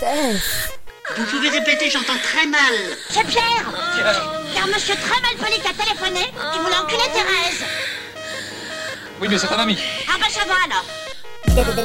Vous pouvez répéter, j'entends très mal. C'est Pierre. Car monsieur très malpoli qui a téléphoné, il voulait enculer Thérèse. Oui, mais c'est un ami. Ah bah ça va alors.